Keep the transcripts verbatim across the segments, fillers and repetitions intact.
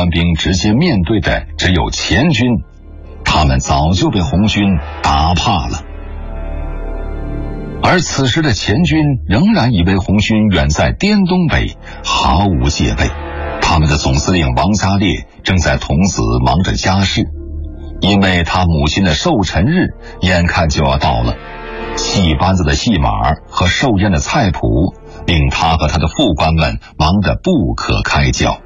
官兵直接面对的只有前军，他们早就被红军打怕了。而此时的前军仍然以为红军远在滇东北，毫无戒备。他们的总司令王家烈正在同子忙着家事，因为他母亲的寿辰日眼看就要到了，戏班子的戏码和寿宴的菜谱令他和他的副官们忙得不可开交。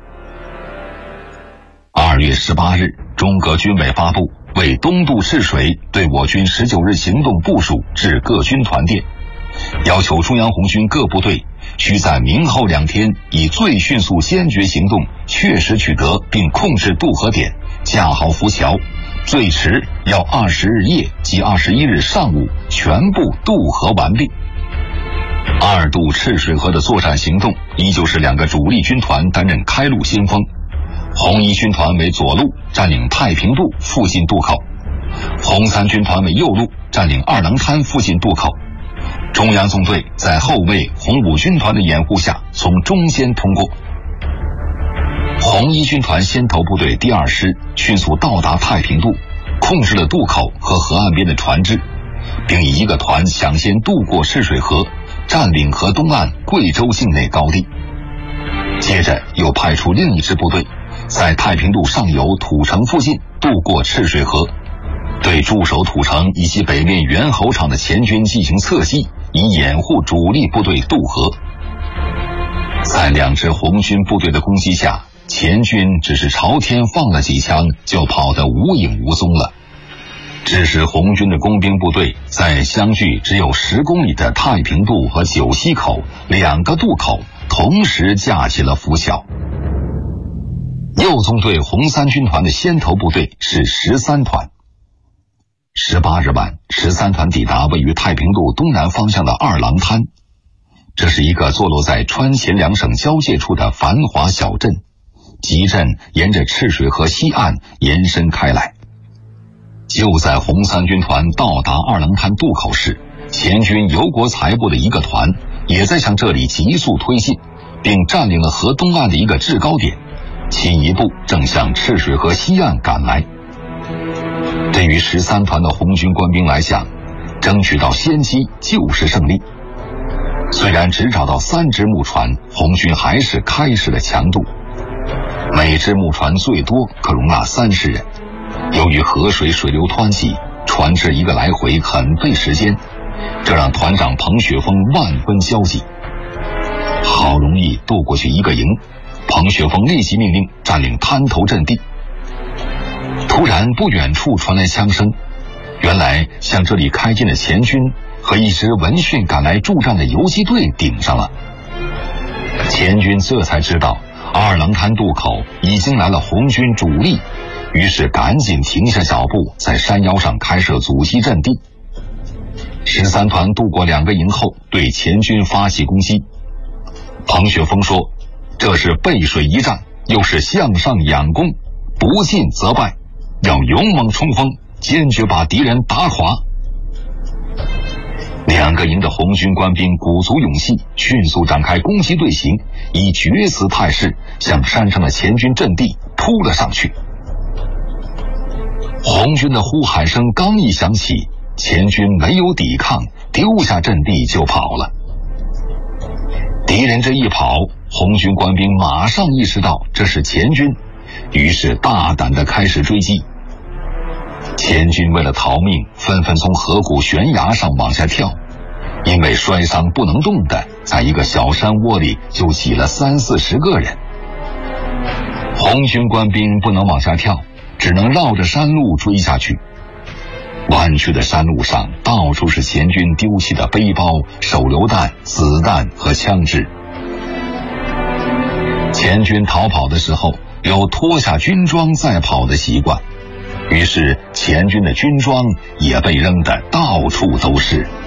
二月十八日，中革军委发布为东渡赤水对我军十九日行动部署至各军团电，要求中央红军各部队需在明后两天以最迅速坚决行动确实取得并控制渡河点，架好浮桥，最迟要二十日夜及二十一日上午全部渡河完毕。二渡赤水河的作战行动依旧是两个主力军团担任开路先锋，红一军团为左路占领太平渡附近渡口，红三军团为右路占领二郎滩附近渡口，中央纵队在后卫红五军团的掩护下从中间通过。红一军团先头部队第二师迅速到达太平渡，控制了渡口和河岸边的船只，并以一个团抢先渡过赤水河，占领河东岸贵州境内高地。接着又派出另一支部队在太平渡上游土城附近渡过赤水河，对驻守土城以及北面猿猴场的前军进行侧击，以掩护主力部队渡河。在两支红军部队的攻击下，前军只是朝天放了几枪就跑得无影无踪了，致使红军的工兵部队在相距只有十公里的太平渡和九溪口两个渡口同时架起了浮桥。右纵队红三军团的先头部队是十三团。十八日晚，十三团抵达位于太平渡东南方向的二郎滩，这是一个坐落在川黔两省交界处的繁华小镇，集镇沿着赤水河西岸延伸开来。就在红三军团到达二郎滩渡口时，前军油国财部的一个团也在向这里急速推进，并占领了河东岸的一个制高点，其一部正向赤水河西岸赶来。对于十三团的红军官兵来讲，争取到先机就是胜利。虽然只找到三只木船，红军还是开始了强渡，每只木船最多可容纳三十人。由于河水水流湍急，船只一个来回很费时间，这让团长彭雪枫万分焦急。好容易渡过去一个营，彭雪枫立即命令占领滩头阵地。突然不远处传来枪声，原来向这里开进的前军和一支闻讯赶来助战的游击队顶上了。前军这才知道二郎滩渡口已经来了红军主力，于是赶紧停下脚步，在山腰上开设阻击阵地。十三团渡过两个营后，对前军发起攻击。彭雪枫说，这是背水一战，又是向上仰攻，不进则败，要勇猛冲锋，坚决把敌人打垮。两个营的红军官兵鼓足勇气，迅速展开攻击队形，以决死态势向山上的前军阵地扑了上去。红军的呼喊声刚一响起，前军没有抵抗，丢下阵地就跑了。敌人这一跑，红军官兵马上意识到这是前军，于是大胆地开始追击。前军为了逃命，纷纷从河谷悬崖上往下跳，因为摔伤不能动的，在一个小山窝里就挤了三四十个人。红军官兵不能往下跳，只能绕着山路追下去。弯曲的山路上到处是前军丢弃的背包、手榴弹、子弹和枪支。前军逃跑的时候有脱下军装再跑的习惯，于是前军的军装也被扔得到处都是。